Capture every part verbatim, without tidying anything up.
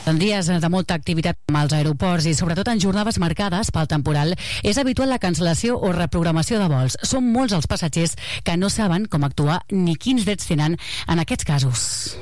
En dies de molta activitat als aeroports i sobretot en jornades marcades pel temporal és habitual la cancel·lació o reprogramació de vols. Són molts els passatgers que no saben com actuar ni quins drets tenen en aquests casos.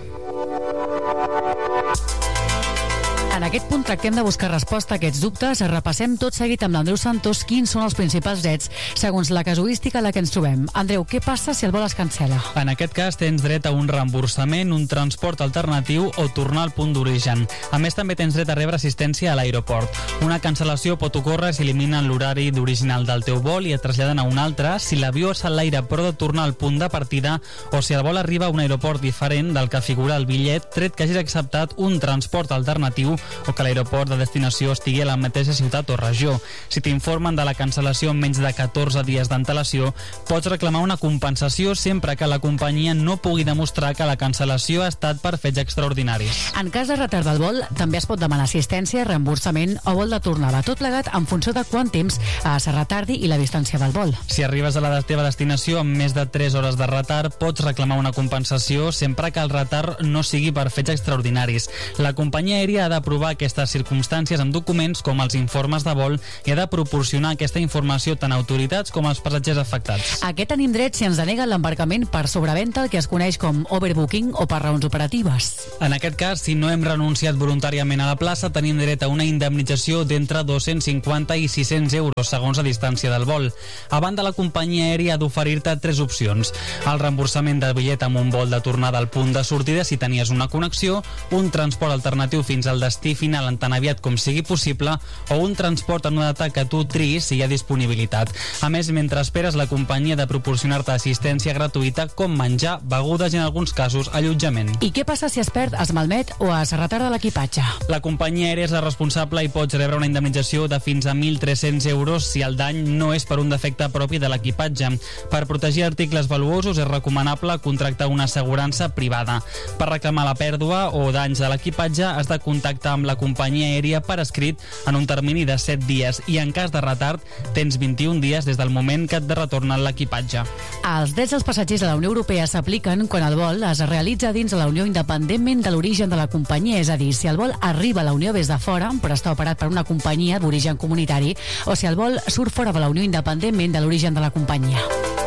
En aquest punt tractem de buscar resposta a aquests dubtes. Repassem tot seguit amb l'Andreu Santos quins són els principals drets segons la casuística a la que ens trobem. Andreu, què passa si el vol es cancel·la? En aquest cas tens dret a un reemborsament, un transport alternatiu o tornar al punt d'origen. A més, també tens dret a rebre assistència a l'aeroport. Una cancel·lació pot ocórrer si eliminen l'horari d'original del teu vol i et traslladen a un altre, si l'avió s'enlaira però de tornar al punt de partida o si el vol arriba a un aeroport diferent del que figura al bitllet, tret que hagis acceptat un transport alternatiu o que l'aeroport de destinació estigui a la mateixa ciutat o regió. Si t'informen de la cancel·lació en menys de catorze dies d'antelació, pots reclamar una compensació sempre que la companyia no pugui demostrar que la cancel·lació ha estat per fets extraordinaris. En cas de retard del vol, també es pot demanar assistència, reemborsament o vol de tornada, tot plegat en funció de quant temps es retardi i la distància del vol. Si arribes a la teva destinació amb més de tres hores de retard, pots reclamar una compensació sempre que el retard no sigui per fets extraordinaris. La companyia aèria ha d'aprovar aquestes circumstàncies amb documents com els informes de vol i ha de proporcionar aquesta informació tant a autoritats com als passatgers afectats. A què tenim dret si ens deneguen l'embarcament per sobreventa, el que es coneix com overbooking o per raons operatives? En aquest cas, si no hem renunciat voluntàriament a la plaça, tenim dret a una indemnització d'entre dos-cents cinquanta i sis-cents euros segons la distància del vol. A banda, la companyia aèria ha d'oferir-te tres opcions: el reemborsament del bitllet amb un vol de tornada al punt de sortida si tenies una connexió, un transport alternatiu fins al destí final tan aviat com sigui possible o un transport en una data que tu triïs si hi ha disponibilitat. A més, mentre esperes, la companyia ha de proporcionar-te assistència gratuïta com menjar, begudes i en alguns casos allotjament. I què passa si es perd, es malmet o es retarda l'equipatge? La companyia aèria és la responsable i pots rebre una indemnització de fins a mil tres-cents euros si el dany no és per un defecte propi de l'equipatge. Per protegir articles valuosos és recomanable contractar una assegurança privada. Per reclamar la pèrdua o danys de l'equipatge has de contactar amb la companyia aèria per escrit en un termini de set dies i en cas de retard tens vint-i-un dies des del moment que et retornen l'equipatge. Els drets dels passatgers de la Unió Europea s'apliquen quan el vol es realitza dins de la Unió independentment de l'origen de la companyia, és a dir, si el vol arriba a la Unió des de fora però està operat per una companyia d'origen comunitari o si el vol surt fora de la Unió independentment de l'origen de la companyia.